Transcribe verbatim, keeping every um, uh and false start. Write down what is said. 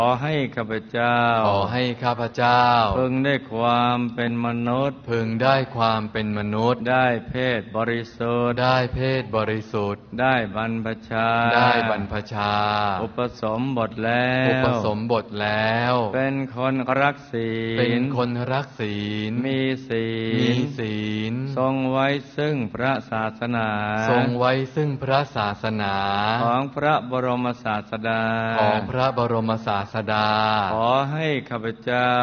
ขอให้ข้าพเจ้าขอให้ข้าพเจ้าพึงได้ความเป็นมนุษย์พึงได้ความเป็นมนุษย์ได้เพศบริสุทธิ์ได้เพศบริสุทธิ์ได้บรรพชาได้บรรพชาอุปสมบทแล้วอุปสมบทแล้วเป็นคนรักศีลเป็นคนรักศีลมีศีลมีศีลทรงไว้ซึ่งพระศาสนาทรงไว้ซึ่งพระศาสนาของพระบรมศาสดาของพระบรมศาสดาขอให้ข้าพเจ้า